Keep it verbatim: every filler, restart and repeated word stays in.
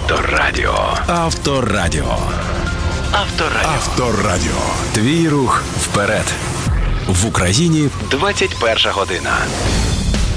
Авторадіо. Авторадіо. Авторадіо. Авторадіо. Твій рух вперед. В Україні двадцять перша година.